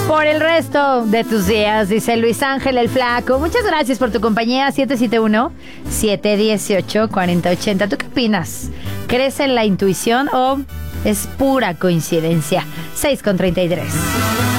por el resto de tus días, dice Luis Ángel el Flaco. Muchas gracias por tu compañía. 771-718-4080. ¿Tú qué opinas? ¿Crees en la intuición o es pura coincidencia? 6:33.